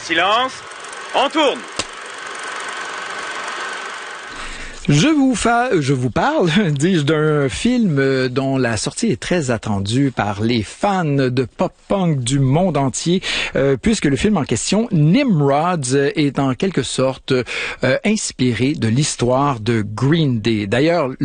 Silence. On tourne. Je vous parle, dis-je, d'un film dont la sortie est très attendue par les fans de pop-punk du monde entier, puisque le film en question, Nimrods, est en quelque sorte inspiré de l'histoire de Green Day. D'ailleurs,